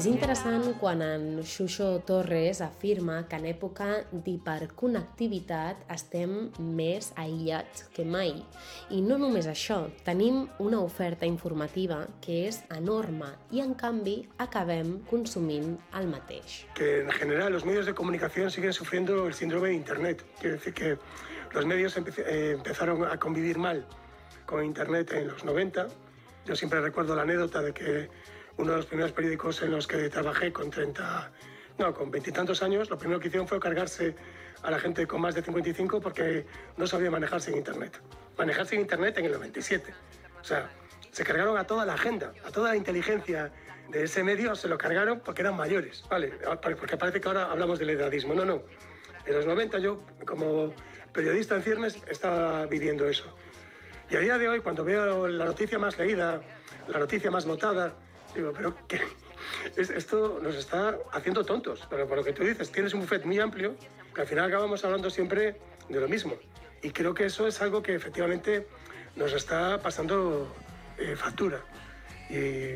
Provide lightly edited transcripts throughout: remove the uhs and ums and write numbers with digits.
És interessant quan en Xuxo Torres afirma que en època d'hiperconnectivitat estem més aïllats que mai. I no només això, tenim una oferta informativa que és enorme i en canvi acabem consumint el mateix. Que en general los medios de comunicación siguen sufriendo el síndrome de Internet. Quiere decir que los medios empezaron a convivir mal con Internet en los 90. Yo siempre recuerdo la anécdota de que uno de los primeros periódicos en los que trabajé con 20 y tantos años, lo primero que hicieron fue cargarse a la gente con más de 55 porque no sabía manejarse en Internet. Manejarse en Internet en el 97. O sea, se cargaron a toda la agenda, a toda la inteligencia de ese medio, se lo cargaron porque eran mayores, ¿vale? Porque parece que ahora hablamos del edadismo. No. En los 90 yo, como periodista en ciernes, estaba viviendo eso. Y a día de hoy, cuando veo la noticia más leída, la noticia más notada, digo, pero ¿qué? Esto nos está haciendo tontos. Pero por lo que tú dices, tienes un buffet muy amplio, que al final acabamos hablando siempre de lo mismo. Y creo que eso es algo que efectivamente nos está pasando factura. Y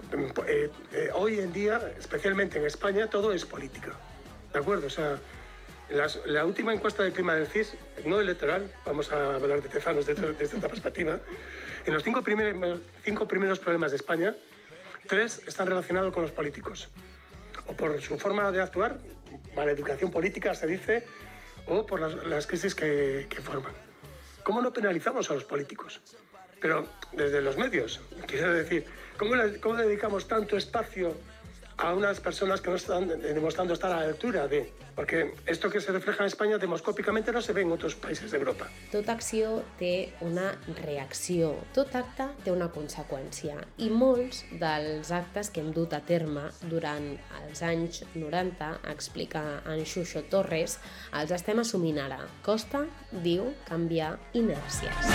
hoy en día, especialmente en España, todo es política. ¿De acuerdo? O sea, la última encuesta del clima del CIS, no electoral, vamos a hablar de Tezanos desde esta perspectiva, en los cinco primeros problemas de España, 3 están relacionados con los políticos. O por su forma de actuar, mala educación política se dice, o por las crisis que forman. ¿Cómo no penalizamos a los políticos? Pero desde los medios, quiero decir, ¿cómo dedicamos tanto espacio a unas personas que no están demostrando estar a la altura de? Perquè esto que se refleja en Espanya demoscòpicament no se ve en otros países d'Europa. Tota acció té una reacció, tot acte té una conseqüència i molts dels actes que hem dut a terme durant els anys 90, explica en Xuxo Torres, els estem assumint ara. Costa, diu, canviar inèrcies.